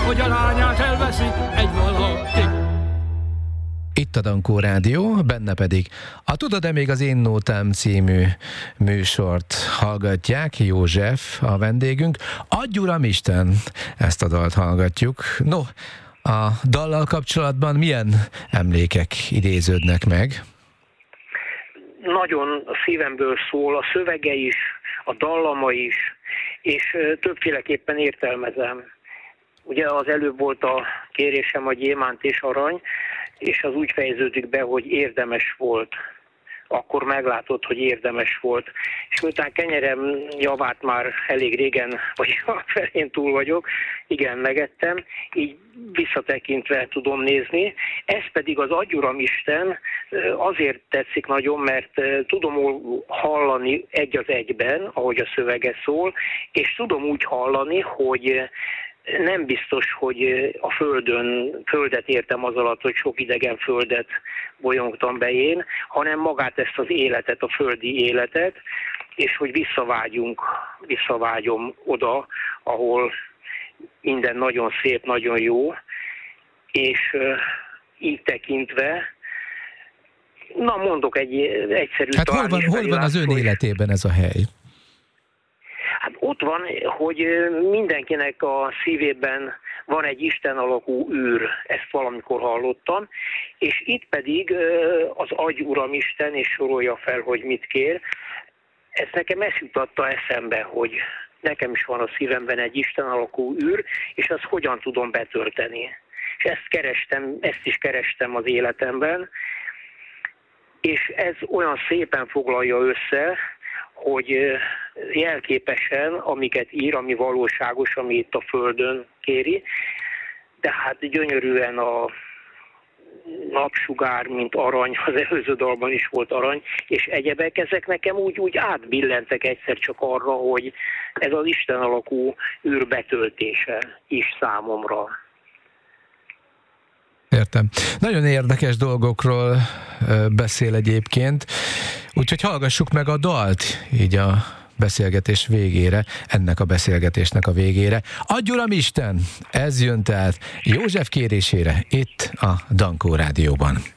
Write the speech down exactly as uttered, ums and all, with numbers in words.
hogy a lányát elveszi egy valaki. Itt a Dankó Rádió, benne pedig a Tudod-e még az Én Nótám című műsort hallgatják, József a vendégünk. Adj Uramisten, ezt a dalt hallgatjuk. No, a dallal kapcsolatban milyen emlékek idéződnek meg? Nagyon szívemből szól, a szövege is, a dallama is, és többféleképpen értelmezem. Ugye az előbb volt a kérésem a gyémánt és arany, és az úgy fejeződik be, hogy érdemes volt. Akkor meglátod, hogy érdemes volt. És miután kenyerem javát már elég régen, vagy a felén túl vagyok, igen, megettem, így visszatekintve tudom nézni. Ez pedig az Adj Uramisten azért tetszik nagyon, mert tudom hallani egy az egyben, ahogy a szövege szól, és tudom úgy hallani, hogy nem biztos, hogy a földön, földet értem az alatt, hogy sok idegen földet bolyongtam be én, hanem magát ezt az életet, a földi életet, és hogy visszavágyunk, visszavágyom oda, ahol minden nagyon szép, nagyon jó, és így tekintve, na mondok egy egyszerű... Hát hol van, hol van az ön életében ez a hely? Hát ott van, hogy mindenkinek a szívében van egy Isten alakú űr, ezt valamikor hallottam, és itt pedig az Adj Uramisten, és sorolja fel, hogy mit kér. Ez nekem ezt jutatta eszembe, hogy nekem is van a szívemben egy Isten alakú űr, és azt hogyan tudom betölteni. És ezt kerestem, ezt is kerestem az életemben, és ez olyan szépen foglalja össze, hogy jelképesen, amiket ír, ami valóságos, ami itt a Földön kéri, de hát gyönyörűen a napsugár, mint arany, az előző dalban is volt arany, és egyebek, ezek nekem úgy, úgy átbillentek egyszer csak arra, hogy ez az Isten alakú űr betöltése is számomra. Értem. Nagyon érdekes dolgokról beszél egyébként, úgyhogy hallgassuk meg a dalt, így a beszélgetés végére, ennek a beszélgetésnek a végére. Adj Uramisten! Ez jön tehát József kérésére itt a Dankó Rádióban.